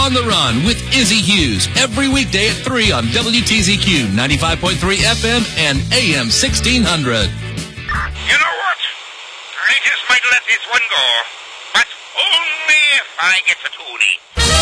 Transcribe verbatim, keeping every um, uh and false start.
on the Run with Izzy Hughes every weekday at three on W T Z Q ninety-five point three F M and A M sixteen hundred. You know what? I just might let this one go, but only if I get to Toonie.